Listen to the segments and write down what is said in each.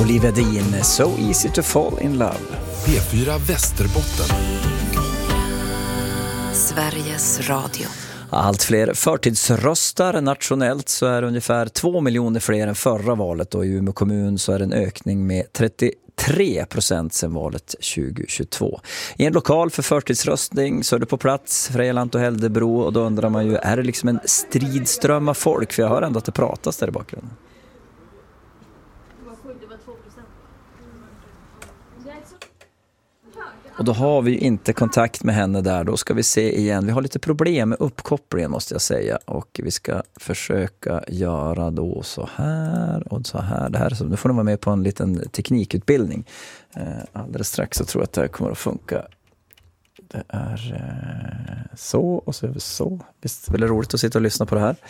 Olivia Dean, So Easy to Fall in Love. P4 Västerbotten. Sveriges Radio. Allt fler förtidsröstar. Nationellt så är det ungefär 2 miljoner fler än förra valet, och i Umeå kommun så är det en ökning med 33% sedan valet 2022. I en lokal för förtidsröstning så är det på plats Frejeland och Häldebro, och då undrar man ju, är det liksom en stridström av folk? För jag hör ändå att det pratas där i bakgrunden. Och då har vi inte kontakt med henne där. Då ska vi se igen. Vi har lite problem med uppkopplingen, måste jag säga. Och vi ska försöka göra då så här och så här. Det här så, nu får ni vara med på en liten teknikutbildning. Alldeles strax så tror jag att det här kommer att funka. Det är så och så är det så. Visst är det roligt att sitta och lyssna på det här.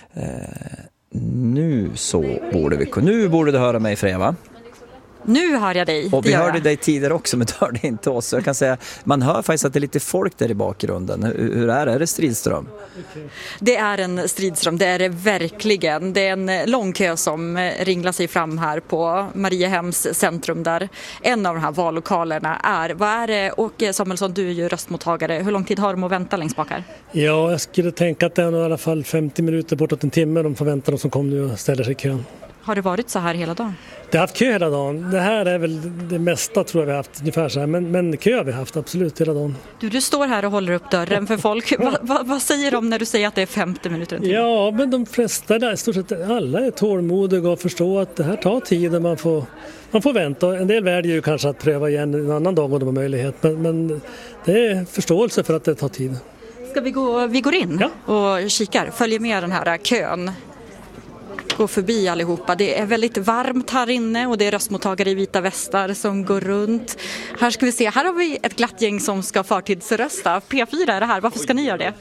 Nu borde du höra mig, Freja, va? Nu hör jag dig. Och vi hörde dig tidigare också, men du hörde inte oss. Så jag kan säga, man hör faktiskt att det är lite folk där i bakgrunden. Hur är det? Är det stridström? Det är en stridström, det är det verkligen. Det är en lång kö som ringlar sig fram här på Mariehems centrum, där en av de här vallokalerna är. Vad är det, Åke Samuelsson, du är ju röstmottagare. Hur lång tid har de att vänta längst bak här? Ja, jag skulle tänka att det är i alla fall 50 minuter, bortåt en timme de får vänta, de som kommer nu och ställer sig i kön. Har det varit så här hela dagen? Det har haft kö hela dagen. Det här är väl det mesta, tror jag vi har haft ungefär så här. Men kö har vi haft absolut hela dagen. Du står här och håller upp dörren för folk. Vad säger de när du säger att det är 50 minuter en timme? Ja, men de flesta där, i stort sett alla är tålmodiga och förstår att det här tar tid och man får vänta. En del väljer ju kanske att pröva igen en annan dag om de har möjlighet. Men det är förståelse för att det tar tid. Ska vi går in och kikar, följer med den här kön. Gå förbi allihopa. Det är väldigt varmt här inne och det är röstmottagare i vita västar som går runt. Här ska vi se, här har vi ett glatt gäng som ska förtidsrösta. P4 är det här, varför ska ni göra det?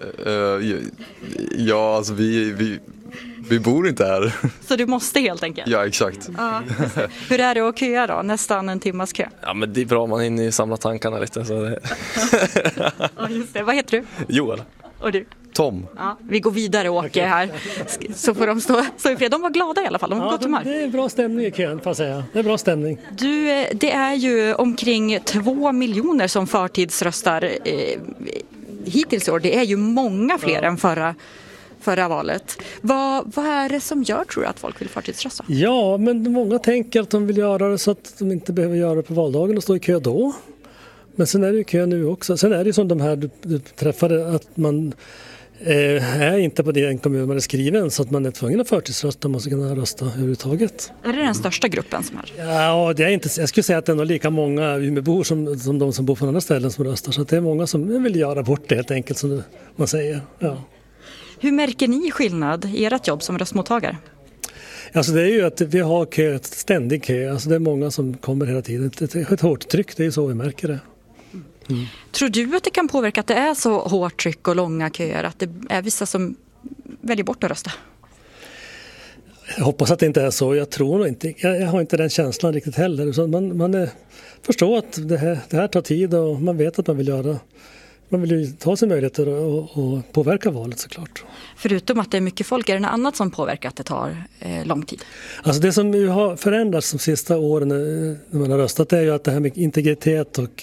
Ja, alltså vi bor inte här. Så du måste helt enkelt? Ja, exakt. Ja, hur är det att köa då? Nästan en timmas kö. Ja, men det är bra, man hinner samla tankarna lite. Så det... Ja, just det. Vad heter du? Joel. Och du? Tom. Ja, vi går vidare och åker här. Så får de stå i fred. De var glada i alla fall, de var gott humör. Det är bra stämning i kön, får jag säga. Det är bra stämning. Du, det är ju omkring 2 miljoner som förtidsröstar hittills i år. Det är ju många fler än förra valet. Vad är det som gör, tror du, att folk vill förtidsrösta? Ja, men många tänker att de vill göra det så att de inte behöver göra det på valdagen och stå i kö då. Men sen är det ju kö nu också. Sen är det ju som de här du träffade, att man är inte på den kommun man är skriven, så att man är tvungen att förtidsrösta, man måste kunna rösta överhuvudtaget. Är det den största gruppen som är? Ja, det är inte, jag skulle säga att det är nog lika många Umeåbor som de som bor på andra ställen som röstar. Så att det är många som vill göra bort det, helt enkelt, som man säger. Ja. Hur märker ni skillnad i ert jobb som röstmottagare? Alltså det är ju att vi har ständig kö. Alltså det är många som kommer hela tiden. Ett hårt tryck, det är så vi märker det. Mm. Tror du att det kan påverka att det är så hårt tryck och långa köer, att det är vissa som väljer bort att rösta? Jag hoppas att det inte är så. Jag tror nog inte. Jag har inte den känslan riktigt heller. Så man förstår att det här tar tid och man vet att man vill göra. Man vill ju ta sig möjligheter och påverka valet, såklart. Förutom att det är mycket folk, är det något annat som påverkar att det tar lång tid? Alltså det som ju har förändrats de sista åren när man har röstat är ju att det här med integritet och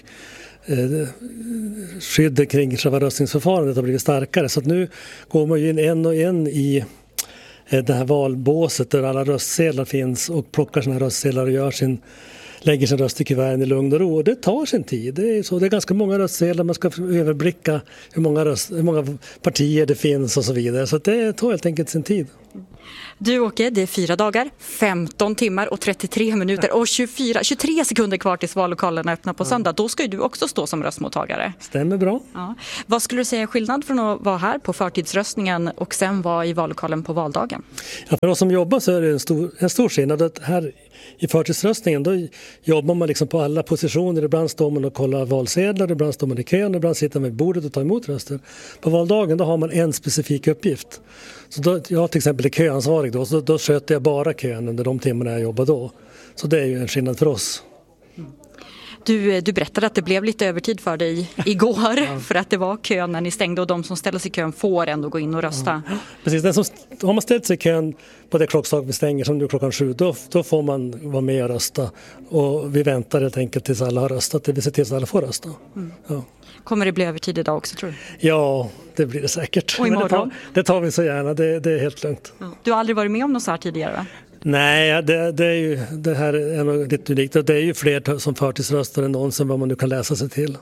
skyddet kring själva röstningsförfarandet har blivit starkare. Så att nu går man ju in en och en i det här valbåset där alla röstsedlar finns och plockar sina röstsedlar och lägger sin röst i kuverten i lugn och ro. Och det tar sin tid. Det är ganska många röstsedlar. Man ska överblicka hur många partier det finns och så vidare. Så att det tar helt enkelt sin tid. Du, Åke, det är 4 dagar, 15 timmar och 33 minuter och 23 sekunder kvar tills vallokalerna öppnar på söndag. Då ska ju du också stå som röstmottagare. Stämmer bra. Ja. Vad skulle du säga är skillnad från att vara här på förtidsröstningen och sen vara i vallokalen på valdagen? Ja, för oss som jobbar så är det en stor skillnad. Att här i förtidsröstningen då jobbar man liksom på alla positioner. Ibland står man och kollar valsedlar, ibland står man i kön, ibland sitter man vid bordet och tar emot röster. På valdagen då har man en specifik uppgift. Så då, jag till exempel är köansvarig då, så då sköter jag bara kön under de timmarna jag jobbar då. Så det är ju en skillnad för oss. Du berättade att det blev lite övertid för dig igår för att det var kön när ni stängde och de som ställer sig i kön får ändå gå in och rösta. Ja. Precis, har man ställt sig i kön på det klockslag vi stänger som nu klockan 7, då får man vara med och rösta. Och vi väntar helt enkelt tills alla har röstat, det vill se till att alla får rösta. Ja. Kommer det bli övertid idag också, tror du? Ja, det blir det säkert. Och imorgon? Det tar vi så gärna, det är helt lugnt. Ja. Du har aldrig varit med om något så här tidigare, va? Nej, det här är nog lite unikt. Det är ju fler som förtidsröstar än någonsin vad man nu kan läsa sig till.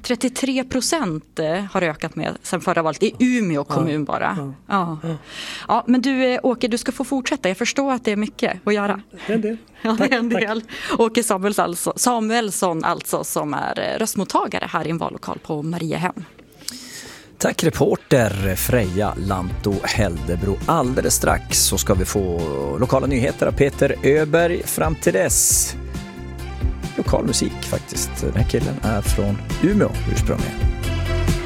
33% har ökat med sen förra valet i Umeå kommun bara. Ja, men du Åke, du ska få fortsätta. Jag förstår att det är mycket att göra. Det är en del. Ja, det är en del. Åke Samuelsson alltså, som är röstmottagare här i en vallokal på Mariehem. Tack reporter Freja Lanto Heldebro. Alldeles strax så ska vi få lokala nyheter av Peter Öberg. Fram till dess lokal musik faktiskt. Den här killen är från Umeå ursprungligen.